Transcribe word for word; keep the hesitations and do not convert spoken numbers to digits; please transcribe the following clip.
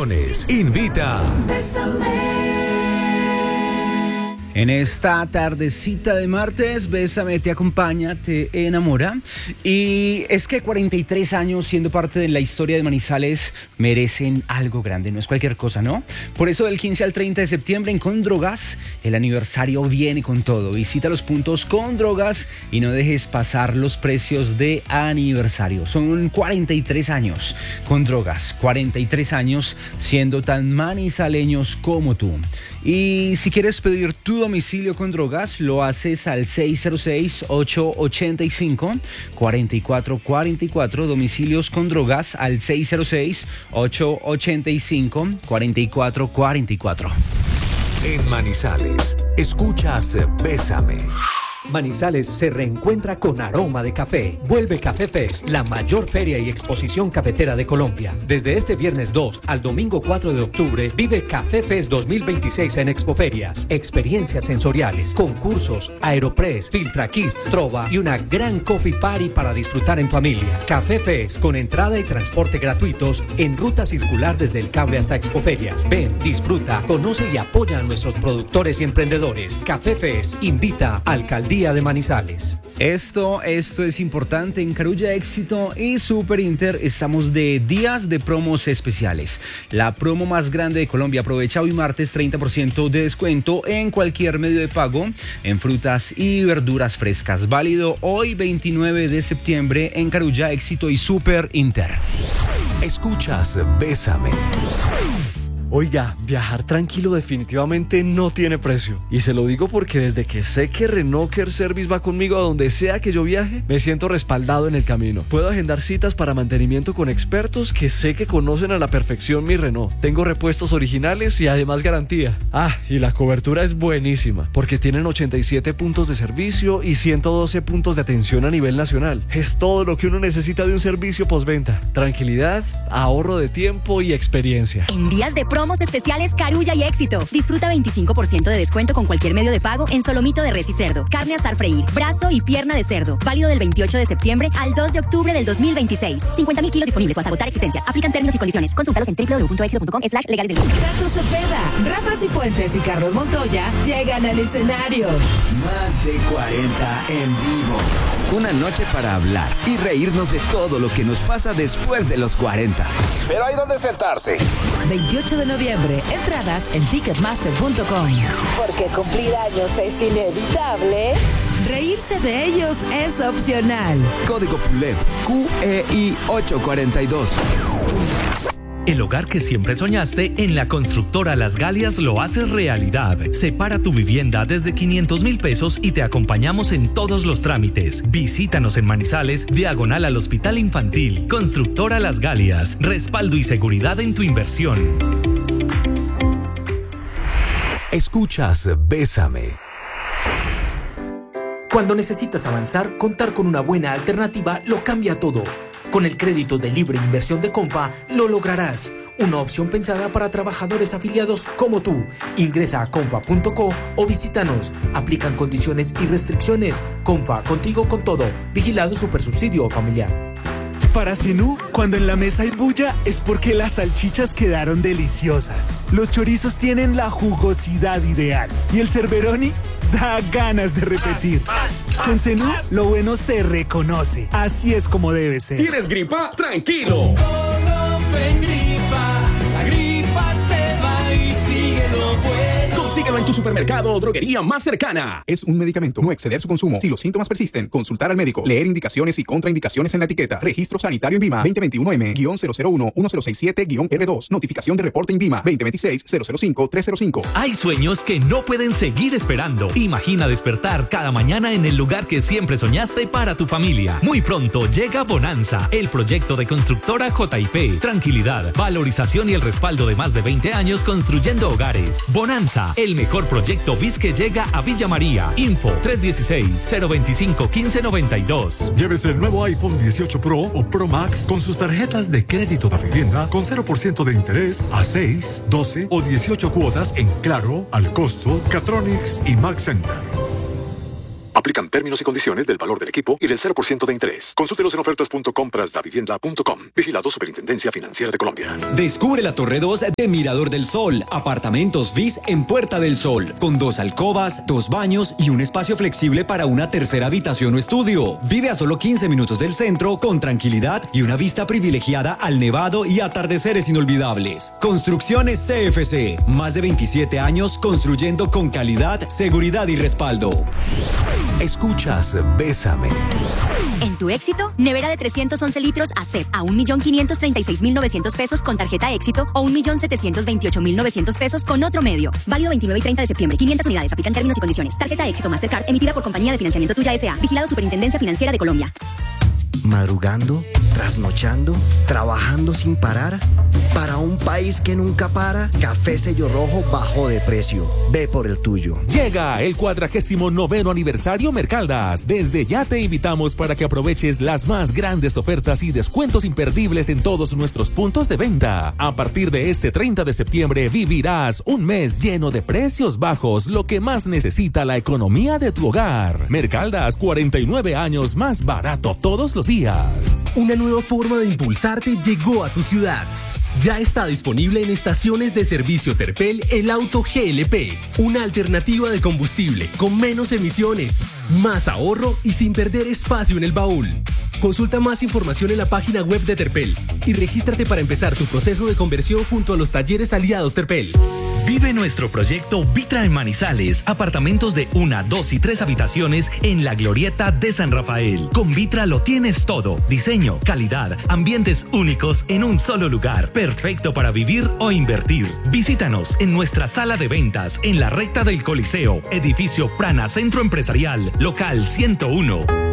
Producciones invita. En esta tardecita de martes, Bésame te acompaña, te enamora. Y es que cuarenta y tres años siendo parte de la historia de Manizales merecen algo grande, no es cualquier cosa, ¿no? Por eso del quince al treinta de septiembre en Condrogas, el aniversario viene con todo. Visita los puntos Condrogas y no dejes pasar los precios de aniversario. Son cuarenta y tres años Condrogas, cuarenta y tres años siendo tan manizaleños como tú. Y si quieres pedir tu domicilio Condrogas, lo haces al seis cero seis, ocho ocho cinco, cuatro cuatro cuatro cuatro. Domicilios Condrogas al seis cero seis, ocho ocho cinco, cuatro cuatro cuatro cuatro. En Manizales, escuchas Bésame. Manizales se reencuentra con aroma de café. Vuelve Café Fest, la mayor feria y exposición cafetera de Colombia. Desde este viernes dos al domingo cuatro de octubre, vive Café Fest dos mil veintiséis en Expoferias. Experiencias sensoriales, concursos, Aeropress, Filtra Kids, Trova y una gran coffee party para disfrutar en familia. Café Fest con entrada y transporte gratuitos en ruta circular desde el cable hasta Expoferias. Ven, disfruta, conoce y apoya a nuestros productores y emprendedores. Café Fest invita a Alcaldía de Manizales. Esto, esto es importante. En Carulla Éxito y Super Inter estamos de días de promos especiales. La promo más grande de Colombia. Aprovecha hoy martes treinta por ciento de descuento en cualquier medio de pago en frutas y verduras frescas. Válido hoy veintinueve de septiembre en Carulla Éxito y Super Inter. Escuchas Bésame. Oiga, viajar tranquilo definitivamente no tiene precio. Y se lo digo porque desde que sé que Renault Care Service va conmigo a donde sea que yo viaje, me siento respaldado en el camino. Puedo agendar citas para mantenimiento con expertos que sé que conocen a la perfección mi Renault. Tengo repuestos originales y además garantía. Ah, y la cobertura es buenísima, porque tienen ochenta y siete puntos de servicio y ciento doce puntos de atención a nivel nacional. Es todo lo que uno necesita de un servicio postventa. Tranquilidad, ahorro de tiempo y experiencia. En días de promos especiales Carulla y Éxito. Disfruta veinticinco por ciento de descuento con cualquier medio de pago en solomito de res y cerdo, carne asar freír, brazo y pierna de cerdo. Válido del veintiocho de septiembre al dos de octubre del dos mil veintiséis. cincuenta mil kilos disponibles o hasta agotar existencias. Aplican términos y condiciones. Consúltalos en doble u doble u doble u punto éxito punto com slash legales del mundo. Tato Cepeda, Rafa Cifuentes y Carlos Montoya llegan al escenario. Más de cuarenta en vivo. Una noche para hablar y reírnos de todo lo que nos pasa después de los cuarenta. Pero hay donde sentarse. veintiocho de noviembre, entradas en ticketmaster punto com. Porque cumplir años es inevitable. Reírse de ellos es opcional. Código P U L E P Q E I ocho cuatro dos. El hogar que siempre soñaste, en la constructora Las Galias lo haces realidad. Separa tu vivienda desde quinientos mil pesos y te acompañamos en todos los trámites. Visítanos en Manizales, diagonal al Hospital Infantil. Constructora Las Galias, respaldo y seguridad en tu inversión. Escuchas Bésame. Cuando necesitas avanzar, contar con una buena alternativa lo cambia todo. Con el crédito de libre inversión de Comfa, lo lograrás. Una opción pensada para trabajadores afiliados como tú. Ingresa a comfa punto co o visítanos. Aplican condiciones y restricciones. Comfa, contigo con todo. Vigilado Supersubsidio Familiar. Para Zenú, cuando en la mesa hay bulla, es porque las salchichas quedaron deliciosas. Los chorizos tienen la jugosidad ideal. Y el cerberoni da ganas de repetir. Con Zenú, lo bueno se reconoce. Así es como debe ser. ¿Tienes gripa? ¡Tranquilo! No, no ven gripa. La gripa se va y sigue lo bueno. Consíguelo en tu supermercado o droguería más cercana. Es un medicamento. No exceder su consumo. Si los síntomas persisten, consultar al médico. Leer indicaciones y contraindicaciones en la etiqueta. Registro sanitario INVIMA veinte veintiuno M cero cero uno uno cero seis siete R dos. Notificación de reporte INVIMA veinte veintiséis cero cero cinco tres cero cinco. Hay sueños que no pueden seguir esperando. Imagina despertar cada mañana en el lugar que siempre soñaste para tu familia. Muy pronto llega Bonanza, el proyecto de constructora J I P. Tranquilidad, valorización y el respaldo de más de veinte años construyendo hogares. Bonanza, el mejor proyecto B I S que llega a Villa María. Info tres uno seis, cero veinticinco, quince noventa y dos. Llévese el nuevo iPhone dieciocho Pro o Pro Max con sus tarjetas de crédito de vivienda con cero por ciento de interés a seis, doce o dieciocho cuotas en Claro, Al Costo, Catronics y Max Center. Aplican términos y condiciones del valor del equipo y del cero por ciento de interés. Consúltelos en ofertas punto compras da vivienda punto com. Vigilado Superintendencia Financiera de Colombia. Descubre la Torre dos de Mirador del Sol. Apartamentos V I S en Puerta del Sol. Con dos alcobas, dos baños y un espacio flexible para una tercera habitación o estudio. Vive a solo quince minutos del centro con tranquilidad y una vista privilegiada al nevado y atardeceres inolvidables. Construcciones C F C. Más de veintisiete años construyendo con calidad, seguridad y respaldo. Escuchas Bésame. En tu Éxito, nevera de trescientos once litros A C E P a un millón quinientos treinta y seis mil novecientos pesos con tarjeta Éxito o un millón setecientos veintiocho mil novecientos pesos con otro medio. Válido veintinueve y treinta de septiembre. quinientas unidades. Aplican términos y condiciones. Tarjeta Éxito Mastercard emitida por Compañía de Financiamiento Tuya S A. Vigilado Superintendencia Financiera de Colombia. Madrugando, trasnochando, trabajando sin parar. Para un país que nunca para, Café Sello Rojo bajó de precio. Ve por el tuyo. Llega el cuadragésimo noveno aniversario Mercaldas. Desde ya te invitamos para que aproveches las más grandes ofertas y descuentos imperdibles en todos nuestros puntos de venta. A partir de este treinta de septiembre vivirás un mes lleno de precios bajos, lo que más necesita la economía de tu hogar. Mercaldas, cuarenta y nueve años más barato todos los días. Una nueva forma de impulsarte llegó a tu ciudad. Ya está disponible en estaciones de servicio Terpel el auto G L P, una alternativa de combustible con menos emisiones, más ahorro y sin perder espacio en el baúl. Consulta más información en la página web de Terpel y regístrate para empezar tu proceso de conversión junto a los talleres aliados Terpel. Vive nuestro proyecto Vitra en Manizales. Apartamentos de una, dos y tres habitaciones en la Glorieta de San Rafael. Con Vitra lo tienes todo. Diseño, calidad, ambientes únicos en un solo lugar. Perfecto para vivir o invertir. Visítanos en nuestra sala de ventas en la recta del Coliseo. Edificio Prana Centro Empresarial, local ciento uno.